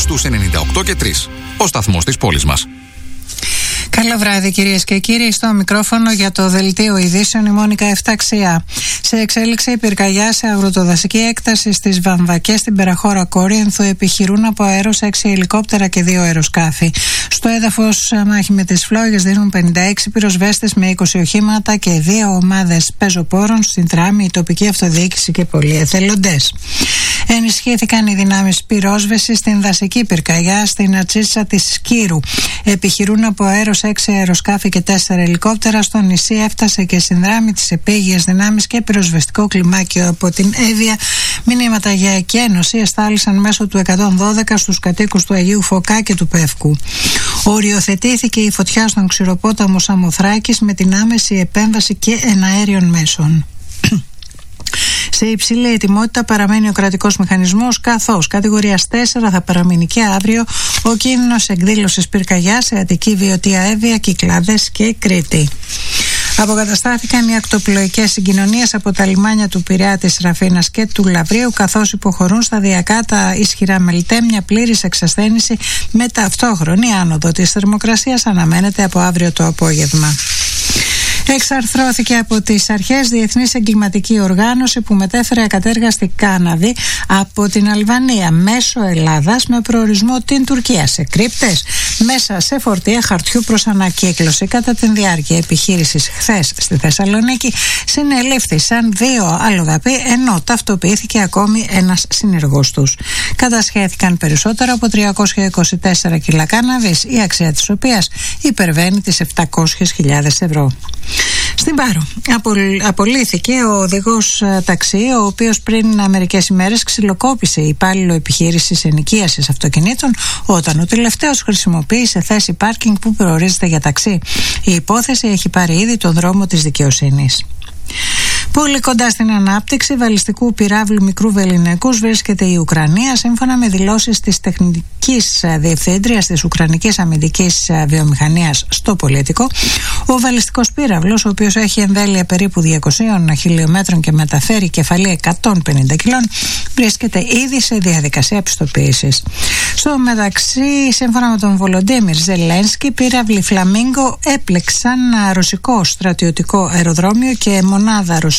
στους 98 και 3. Ο σταθμός της πόλης μας. Καλό βράδυ κυρίες και κύριοι, στο μικρόφωνο για το δελτίο ειδήσεων η Μόνικα Εφταξιά. Σε εξέλιξη η πυρκαγιά σε αγροτοδασική έκταση στις Βαμβακές στην Περαχώρα Κόρινθου επιχειρούν από αέρος 6 ελικόπτερα και 2 αεροσκάφη. Στο έδαφος μάχη με τις φλόγες δίνουν 56 πυροσβέστες με 20 οχήματα και 2 ομάδες πεζοπόρων, στην Τράμη, η τοπική αυτοδιοίκηση και πολλοί εθελοντές. Ενισχύθηκαν οι δυνάμεις πυρόσβεσης στην δασική πυρκαγιά στην Ατσίτσα της Σκύρου. Επιχειρούν από αέρος 6 αεροσκάφη και 4 ελικόπτερα. Στο νησί έφτασε και συνδράμει τις επίγειες δυνάμεις και πυροσβεστικό κλιμάκιο από την Εύβοια. Μηνύματα για εκένωση εστάλησαν μέσω του 112 στους κατοίκους του Αγίου Φωκά και του Πεύκου. Οριοθετήθηκε η φωτιά στον ξηροπόταμο Σαμοθράκης με την άμεση επέμβαση και εναέριων μέσων. Σε υψηλή ετοιμότητα παραμένει ο κρατικός μηχανισμός, καθώς κατηγορίας 4 θα παραμείνει και αύριο ο κίνδυνος εκδήλωσης πυρκαγιάς σε Αττική, Βιωτία, Εύβοια, Κυκλάδες και Κρήτη. Αποκαταστάθηκαν οι ακτοπλοϊκές συγκοινωνίες από τα λιμάνια του Πειραιά, της Ραφίνας και του Λαβρίου, καθώς υποχωρούν σταδιακά τα ισχυρά μελτέμια. Πλήρης εξασθένηση με ταυτόχρονη άνοδο της θερμοκρασίας αναμένεται από αύριο το απόγευμα. Εξαρθρώθηκε από τις αρχές διεθνής εγκληματική οργάνωση που μετέφερε ακατέργαστη κάναβη από την Αλβανία μέσω Ελλάδας με προορισμό την Τουρκία σε κρύπτες μέσα σε φορτία χαρτιού προς ανακύκλωση. Κατά την διάρκεια επιχείρησης χθες στη Θεσσαλονίκη συνελήφθησαν 2 αλλοδαποί, ενώ ταυτοποιήθηκε ακόμη ένας συνεργός τους. Κατασχέθηκαν περισσότερο από 324 κιλά κάναβης, η αξία της οποίας υπερβαίνει τις 700.000 ευρώ. Στην Πάρο απολύθηκε ο οδηγός ταξί, ο οποίος πριν μερικές ημέρες ξυλοκόπησε υπάλληλο επιχείρησης ενοικίασης αυτοκινήτων όταν ο τελευταίος χρησιμοποίησε θέση πάρκινγκ που προορίζεται για ταξί. Η υπόθεση έχει πάρει ήδη τον δρόμο της δικαιοσύνης. Πολύ κοντά στην ανάπτυξη βαλιστικού πυράβλου μικρού βεληνικούς βρίσκεται η Ουκρανία, σύμφωνα με δηλώσεις της τεχνικής διευθύντριας της Ουκρανικής Αμυντικής Βιομηχανίας στο Πολίτικο. Ο βαλιστικός πύραυλος, ο οποίος έχει εμβέλεια περίπου 200 χιλιόμετρων και μεταφέρει κεφαλή 150 κιλών, βρίσκεται ήδη σε διαδικασία πιστοποίησης. Στο μεταξύ, σύμφωνα με τον Βολοντίμιρ Ζελένσκι, πύραυλοι Φλαμίγκο έπλεξαν ρωσικό στρατιωτικό αεροδρόμιο και μονάδα